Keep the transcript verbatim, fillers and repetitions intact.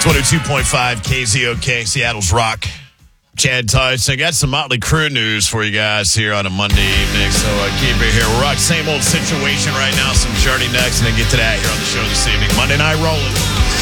one oh two point five K Z O K, Seattle's Rock. Chad Tice. I got some Motley Crue news for you guys here on a Monday evening, so uh, keep it here. We're on same old situation right now. Some Journey next, and then get to that here on the show this evening. Monday Night Rolling.